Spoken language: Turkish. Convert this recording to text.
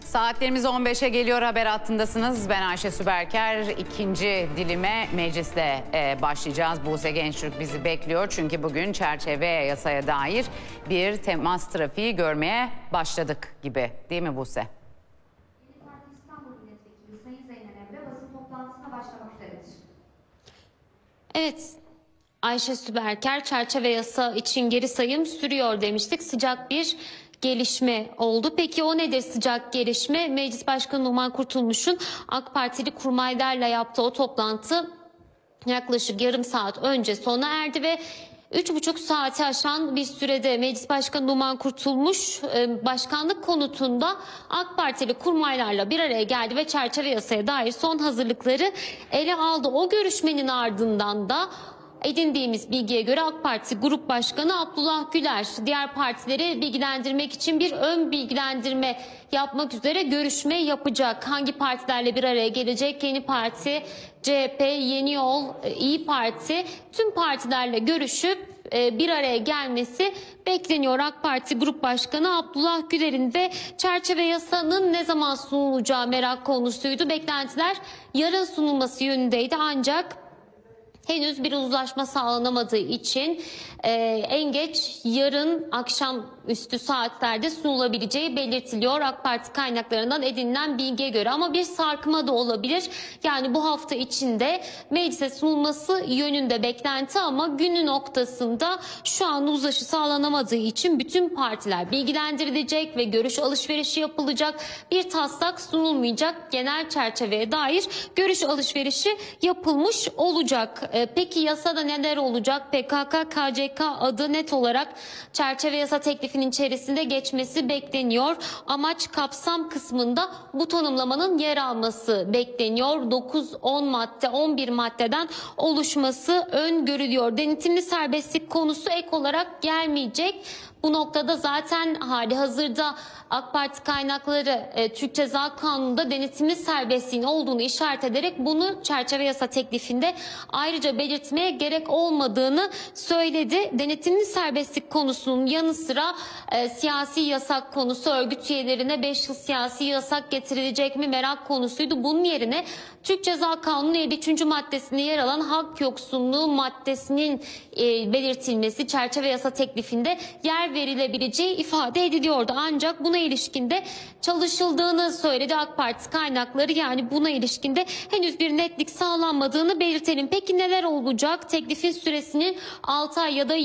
Saatlerimiz 15'e geliyor, haber hattındasınız. Ben Ayşe Süberker. İkinci dilime meclisle başlayacağız. Buse Gençtürk bizi bekliyor. Çünkü bugün çerçeve yasaya dair bir temas trafiği görmeye başladık gibi. Değil mi Buse? Yeni Parti İstanbul Milletvekili Sayın Zeynep Emre basın toplantısına başlamak üzeredir. Evet, Ayşe Süberker, çerçeve yasa için geri sayım sürüyor demiştik. Sıcak bir gelişme oldu. Peki o nedir sıcak gelişme? Meclis Başkanı Numan Kurtulmuş'un AK Partili kurmaylarla yaptığı o toplantı yaklaşık yarım saat önce sona erdi ve 3,5 saati aşan bir sürede Meclis Başkanı Numan Kurtulmuş başkanlık konutunda AK Partili kurmaylarla bir araya geldi ve çerçeve yasaya dair son hazırlıkları ele aldı. O görüşmenin ardından da edindiğimiz bilgiye göre AK Parti Grup Başkanı Abdullah Güler diğer partileri bilgilendirmek için bir ön bilgilendirme yapmak üzere görüşme yapacak. Hangi partilerle bir araya gelecek? Yeni Parti, CHP, Yeni Yol, İyi Parti tüm partilerle görüşüp bir araya gelmesi bekleniyor. AK Parti Grup Başkanı Abdullah Güler'in de çerçeve yasanın ne zaman sunulacağı merak konusuydu. Beklentiler yarın sunulması yönündeydi ancak henüz bir uzlaşma sağlanamadığı için en geç yarın akşamüstü saatlerde sunulabileceği belirtiliyor AK Parti kaynaklarından edinilen bilgiye göre. Ama bir sarkma da olabilir. Yani bu hafta içinde meclise sunulması yönünde beklenti ama günü noktasında şu an uzlaşı sağlanamadığı için bütün partiler bilgilendirilecek ve görüş alışverişi yapılacak. Bir taslak sunulmayacak. Genel çerçeveye dair görüş alışverişi yapılmış olacak. Peki yasada neler olacak? PKK, KCK adı net olarak çerçeve yasa teklifinin içerisinde geçmesi bekleniyor. Amaç kapsam kısmında bu tanımlamanın yer alması bekleniyor. 9, 10 madde, 11 maddeden oluşması öngörülüyor. Denetimli serbestlik konusu ek olarak gelmeyecek. Bu noktada zaten hali hazırda AK Parti kaynakları Türk Ceza Kanunu'nda denetimli serbestliğin olduğunu işaret ederek bunu çerçeve yasa teklifinde ayrıca belirtmeye gerek olmadığını söyledi. Denetimli serbestlik konusunun yanı sıra siyasi yasak konusu, örgüt üyelerine 5 yıl siyasi yasak getirilecek mi merak konusuydu. Bunun yerine Türk Ceza Kanunu 53. maddesinde yer alan hak yoksunluğu maddesinin belirtilmesi çerçeve yasa teklifinde yer verilebileceği ifade ediliyordu. Ancak buna ilişkinde çalışıldığını söyledi AK Parti kaynakları. Yani buna ilişkinde henüz bir netlik sağlanmadığını belirtelim. Peki neler olacak? Teklifin süresinin 6 ay ya da